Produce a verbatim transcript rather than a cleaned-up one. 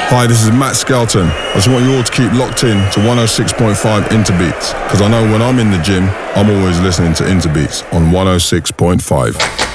Hi, this is Matt Skelton. I just want you all to keep locked in to one oh six point five Interbeats, because I know when I'm in the gym, I'm always listening to Interbeats on one oh six point five.